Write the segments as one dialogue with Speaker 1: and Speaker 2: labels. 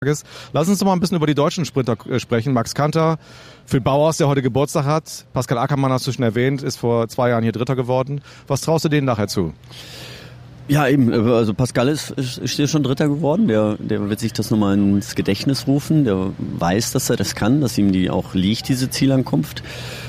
Speaker 1: Lass uns doch mal ein bisschen über die deutschen Sprinter sprechen. Max Kanter, Phil Bauers, der heute Geburtstag hat. Pascal Ackermann hast du schon erwähnt, ist vor 2 Jahren hier Dritter geworden. Was traust du denen nachher zu?
Speaker 2: Ja, eben. Also Pascal ist hier schon Dritter geworden. Der wird sich das nochmal ins Gedächtnis rufen. Der weiß, dass er das kann, dass ihm die auch liegt, diese Zielankunft.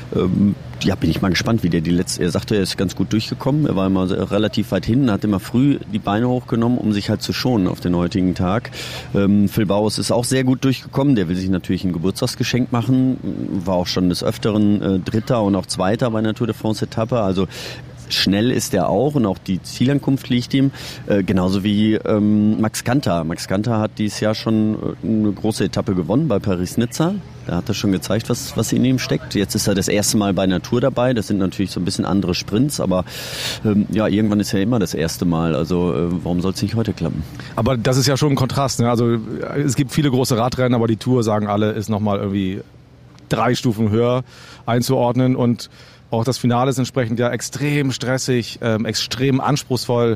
Speaker 2: Ja, bin ich mal gespannt, wie der er sagte, er ist ganz gut durchgekommen. Er war immer relativ weit hinten, hat immer früh die Beine hochgenommen, um sich halt zu schonen auf den heutigen Tag. Phil Bauers ist auch sehr gut durchgekommen. Der will sich natürlich ein Geburtstagsgeschenk machen. War auch schon des Öfteren Dritter und auch Zweiter bei einer Tour de France Etappe. Also schnell ist er auch und auch die Zielankunft liegt ihm, genauso wie Max Kanter. Max Kanter hat dieses Jahr schon eine große Etappe gewonnen bei Paris-Nizza. Da hat er schon gezeigt, was in ihm steckt. Jetzt ist er das erste Mal bei einer Tour dabei. Das sind natürlich so ein bisschen andere Sprints, aber ja, irgendwann ist ja immer das erste Mal. Also warum soll es nicht heute klappen?
Speaker 1: Aber das ist ja schon ein Kontrast, ne? Also es gibt viele große Radrennen, aber die Tour, sagen alle, ist nochmal irgendwie 3 Stufen höher einzuordnen und auch das Finale ist entsprechend ja extrem stressig, extrem anspruchsvoll.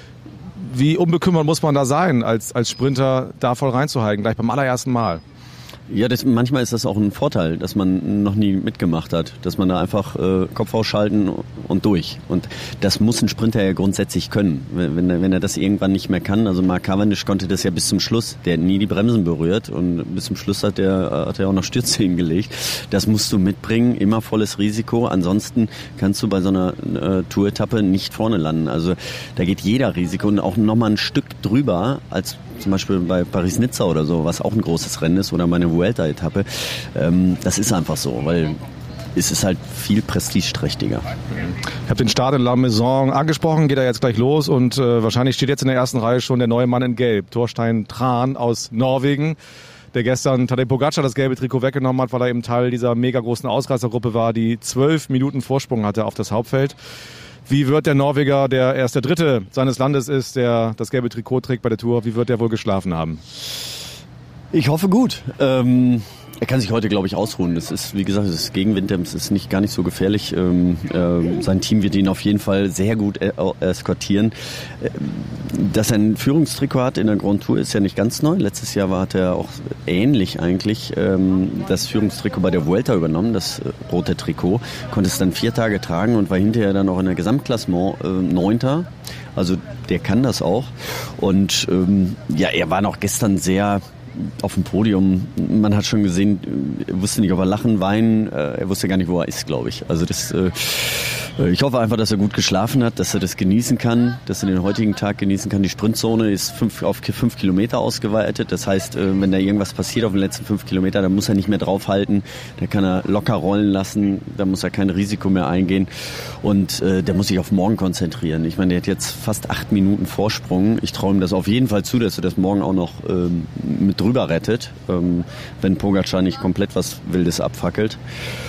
Speaker 1: Wie unbekümmert muss man da sein, als Sprinter da voll reinzuhalten, gleich beim allerersten Mal?
Speaker 2: Ja, manchmal ist das auch ein Vorteil, dass man noch nie mitgemacht hat, dass man da einfach Kopf ausschalten und durch. Und das muss ein Sprinter ja grundsätzlich können, wenn er das irgendwann nicht mehr kann. Also Mark Cavendish konnte das ja bis zum Schluss, der hat nie die Bremsen berührt und bis zum Schluss hat er auch noch Stürze hingelegt. Das musst du mitbringen, immer volles Risiko. Ansonsten kannst du bei so einer Tour-Etappe nicht vorne landen. Also da geht jeder Risiko und auch nochmal ein Stück drüber als zum Beispiel bei Paris-Nizza oder so, was auch ein großes Rennen ist, oder meine Vuelta-Etappe. Das ist einfach so, weil es ist halt viel prestigeträchtiger.
Speaker 1: Ich habe den Start in La Maison angesprochen, geht er jetzt gleich los und wahrscheinlich steht jetzt in der ersten Reihe schon der neue Mann in Gelb, Thorstein Tran aus Norwegen, der gestern Tadej Pogacar das gelbe Trikot weggenommen hat, weil er eben Teil dieser mega großen Ausreißergruppe war, die 12 Minuten Vorsprung hatte auf das Hauptfeld. Wie wird der Norweger, der erst der Dritte seines Landes ist, der das gelbe Trikot trägt bei der Tour, wie wird der wohl geschlafen haben?
Speaker 2: Ich hoffe gut. Er kann sich heute, glaube ich, ausruhen. Das ist, wie gesagt, das ist Gegenwind, es ist gar nicht so gefährlich. Sein Team wird ihn auf jeden Fall sehr gut eskortieren. Dass er ein Führungstrikot hat in der Grand Tour ist ja nicht ganz neu. Letztes Jahr hat er auch ähnlich eigentlich das Führungstrikot bei der Vuelta übernommen, das rote Trikot. Konnte es dann 4 Tage tragen und war hinterher dann auch in der Gesamtklassement 9. Also der kann das auch. Und ja, er war noch gestern sehr auf dem Podium. Man hat schon gesehen, er wusste nicht, ob er lachen, weinen, er wusste gar nicht, wo er ist, glaube ich. Also ich hoffe einfach, dass er gut geschlafen hat, dass er das genießen kann, dass er den heutigen Tag genießen kann. Die Sprintzone ist auf 5 Kilometer ausgeweitet. Das heißt, wenn da irgendwas passiert auf den letzten 5 Kilometer, dann muss er nicht mehr draufhalten. Da kann er locker rollen lassen. Da muss er kein Risiko mehr eingehen. Und der muss sich auf morgen konzentrieren. Ich meine, der hat jetzt fast 8 Minuten Vorsprung. Ich traue ihm das auf jeden Fall zu, dass er das morgen auch noch mit drüber rettet, wenn Pogacar nicht komplett was Wildes abfackelt.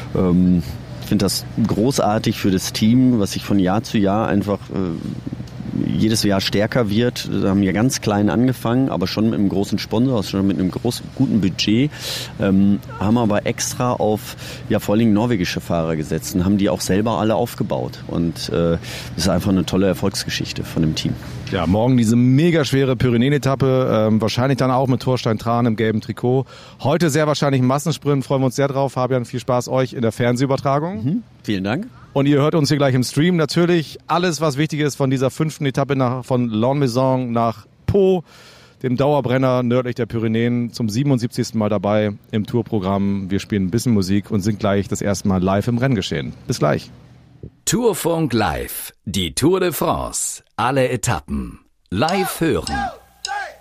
Speaker 2: Ich finde das großartig für das Team, was sich von Jahr zu Jahr einfach jedes Jahr stärker wird. Wir haben ja ganz klein angefangen, aber schon mit einem großen Sponsor, schon mit einem guten Budget, haben aber extra auf vor allen Dingen norwegische Fahrer gesetzt und haben die auch selber alle aufgebaut. Und das ist einfach eine tolle Erfolgsgeschichte von dem Team.
Speaker 1: Ja, morgen diese mega schwere Pyrenäen-Etappe, wahrscheinlich dann auch mit Thorstein Tran im gelben Trikot. Heute sehr wahrscheinlich ein Massensprint, freuen wir uns sehr drauf. Fabian, viel Spaß euch in der Fernsehübertragung.
Speaker 2: Vielen Dank.
Speaker 1: Und ihr hört uns hier gleich im Stream. Natürlich alles, was wichtig ist von dieser 5. Etappe von La Maison nach Pau, dem Dauerbrenner nördlich der Pyrenäen, zum 77. Mal dabei im Tourprogramm. Wir spielen ein bisschen Musik und sind gleich das erste Mal live im Renngeschehen. Bis gleich.
Speaker 3: Tourfunk Live, die Tour de France, alle Etappen, live hören.